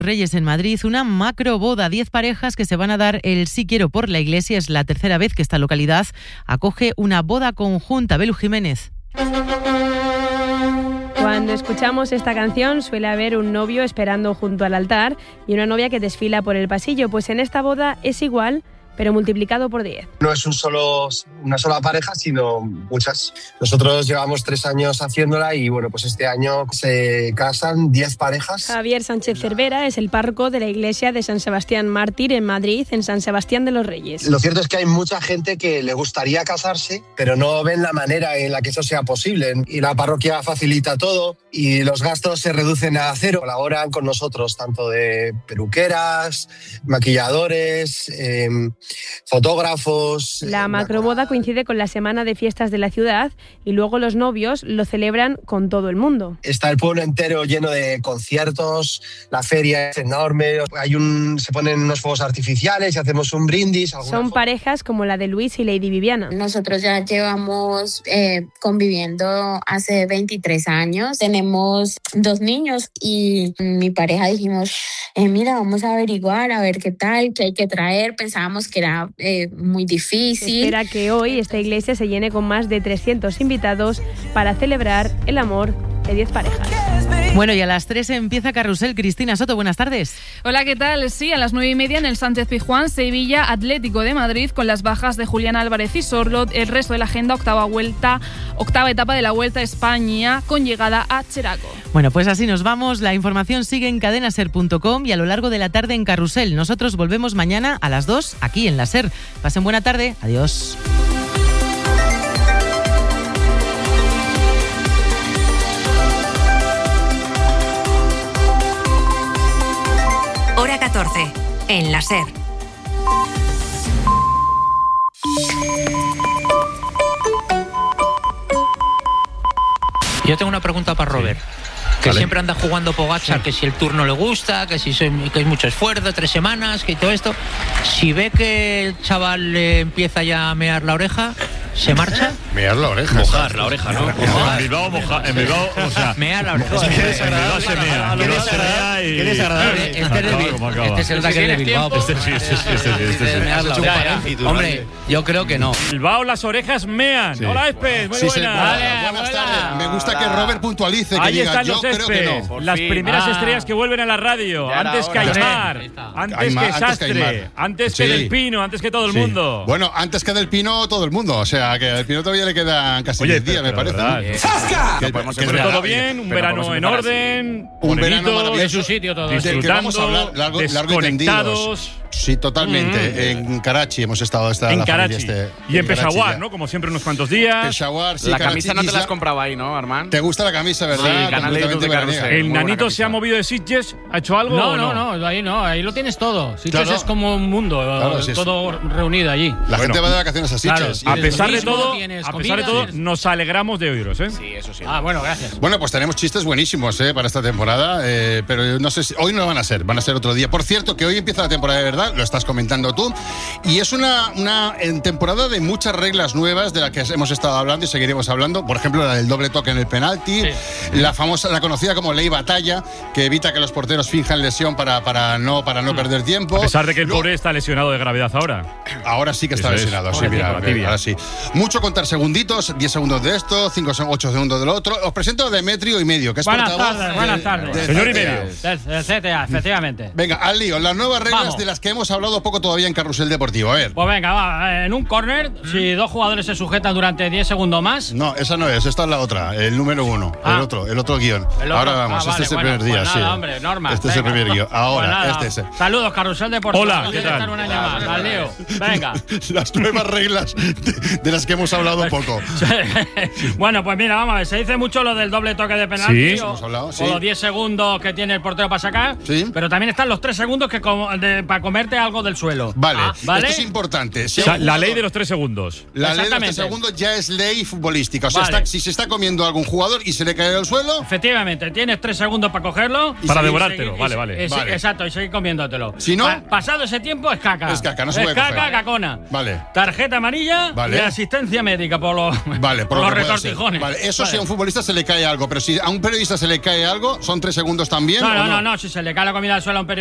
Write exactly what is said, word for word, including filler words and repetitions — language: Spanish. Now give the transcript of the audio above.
Reyes en Madrid, una macroboda, diez parejas que se van a dar el sí quiero por la iglesia. Es la tercera vez que esta localidad acoge una boda conjunta. Belu Jiménez. Cuando escuchamos esta canción suele haber un novio esperando junto al altar y una novia que desfila por el pasillo, pues en esta boda es igual, pero multiplicado por diez. No es un solo, una sola pareja, sino muchas. Nosotros llevamos tres años haciéndola y bueno, pues este año se casan diez parejas. Javier Sánchez Cervera es el párroco de la iglesia de San Sebastián Mártir en Madrid, en San Sebastián de los Reyes. Lo cierto es que hay mucha gente que le gustaría casarse, pero no ven la manera en la que eso sea posible. Y la parroquia facilita todo y los gastos se reducen a cero. Colaboran con nosotros, tanto de peluqueras, maquilladores, eh, fotógrafos. La macroboda coincide con la semana de fiestas de la ciudad y luego los novios lo celebran con todo el mundo. Está el pueblo entero lleno de conciertos, la feria es enorme, hay un, se ponen unos fuegos artificiales y hacemos un brindis. Son foto. parejas como la de Luis y Lady Viviana. Nosotros ya llevamos eh, conviviendo hace veintitrés años, tenemos dos niños y mi pareja dijimos, eh, mira, vamos a averiguar, a ver qué tal, qué hay que traer. Pensábamos que era eh, muy difícil. Se espera que hoy esta iglesia se llene con más de trescientos invitados para celebrar el amor de diez parejas. Bueno, y a las tres empieza Carrusel. Cristina Soto, buenas tardes. Hola, ¿qué tal? Sí, a las nueve y media en el Sánchez Pizjuán, Sevilla Atlético de Madrid, con las bajas de Julián Álvarez y Sorlot. El resto de la agenda, octava vuelta, octava etapa de la Vuelta a España, con llegada a Cheraco. Bueno, pues así nos vamos. La información sigue en cadenaser punto com y a lo largo de la tarde en Carrusel. Nosotros volvemos mañana a las dos, aquí en la SER. Pasen buena tarde. Adiós. Hora catorce, en la SER. Yo tengo una pregunta para Robert. Que vale. Siempre anda jugando Pogačar, sí. Que si el turno le gusta, que si soy, que hay mucho esfuerzo, tres semanas, que todo esto. Si ve que el chaval le empieza ya a mear la oreja, ¿se marcha? Mear la oreja. Mojar la oreja, ¿no? Mojar. En Bilbao, moja, en Bilbao, o sea... Mear la oreja. Qué desagradable. Qué desagradable. Qué desagradable. Este es el ataque de Bilbao. Este sí, este sí, este sí. Hombre, yo creo que no. Bilbao, las orejas mean. Sí. Hola, Espes, muy sí, buenas. Vale, buenas tardes. Me gusta que Robert puntualice, que ahí diga, están yo los creo que no. Las primeras ah. estrellas que vuelven a la radio. Ya antes que Aymar, antes Aymar, que Sastre, antes, antes que sí. Del Pino, antes que todo el sí. mundo. Bueno, antes que Del Pino, todo el mundo. O sea, que Del Pino todavía le quedan casi diez días, me parece. ¿No? ¡Sasca! Que, que, que todo real. Bien, un pero verano en orden, un verano maravilloso. En su sitio todo. Disfrutando, largo, desconectados. Sí, totalmente. Mm. En Karachi hemos estado esta en Karachi este, y en, en Peshawar, ¿no? Como siempre, unos cuantos días. Peshawar, sí. La Karachi, camisa no te la has comprado ahí, ¿no, Armand? ¿Te gusta la camisa, verdad? Sí, el canal de YouTube de Carrusel. ¿El nanito se ha movido de Sitges? ¿Ha hecho algo? No, o no, no, no, ahí no, ahí lo tienes todo. Sitges claro. es como un mundo, claro, sí, todo sí. reunido allí. La bueno, gente va de vacaciones a Sitges. Claro, a pesar de todo, a pesar de todo, nos alegramos de oíros, ¿eh? Sí, eso sí. Ah, bueno, gracias. Bueno, pues tenemos chistes buenísimos, ¿eh? Para esta temporada, eh, pero no sé si hoy no van a ser, van a ser otro día. Por cierto, que hoy empieza la temporada de verdad, lo estás comentando tú. Y es una, una en temporada de muchas reglas nuevas de las que hemos estado hablando y seguiremos hablando. Por ejemplo, la del doble toque en el penalti, sí. la famosa, la conocida como ley batalla, que evita que los porteros finjan lesión para, para no, para no perder tiempo. A pesar de que el pobre está lesionado de gravedad ahora. Ahora sí que está Eso lesionado, es. sí, mira, ahora sí. Mucho contar segunditos, diez segundos de esto, cinco, ocho segundos de lo otro. Os presento a Demetrio y medio, que es buenas portavoz. Tardes, buenas tardes. De, Señor y medio. Del C T A, efectivamente. Venga, al lío, las nuevas reglas Vamos. de las que hemos hablado poco todavía en Carrusel Deportivo. A ver. Pues venga, va. En un córner, si dos jugadores se sujetan durante diez segundos más. No, esa no es, esta es la otra, el número uno, ah. el otro, el otro guión. El otro. Ahora vamos, ah, vale, este es el bueno, primer día, pues sí. Nada, hombre, normal. Este venga. es el primer guión. Ahora, pues este es. Saludos, Carrusel Deportivo. Hola, ¿qué tal? Un año más, al lío. Venga. Las nuevas reglas de, de las que hemos hablado poco. Bueno, pues mira, vamos a ver, se dice mucho lo del doble toque de penalti. Sí, o, hemos hablado, sí. o los diez segundos que tiene el portero para sacar. Sí. Pero también están los tres segundos que de, para comer comerte algo del suelo. Vale, ah, ¿vale? Esto es importante. Si o sea, la ley de los tres segundos. La ley de los tres segundos ya es ley futbolística. O sea, Vale. está, si se está comiendo algún jugador y se le cae al suelo... Efectivamente, tienes tres segundos para cogerlo. Y para seguir, devorártelo, seguir, vale, y, vale. y, vale. Exacto, y seguir comiéndotelo. Si no... Pa pasado ese tiempo es caca. Es caca, no se es puede caca, coger. cacona. Vale. Tarjeta amarilla vale. y asistencia médica por los, vale, por, por lo los retortijones. Vale, eso vale. si a un futbolista se le cae algo, pero si a un periodista se le cae algo, ¿son tres segundos también? No, ¿o no, no, no, no, si se le cae la comida al suelo a un periodista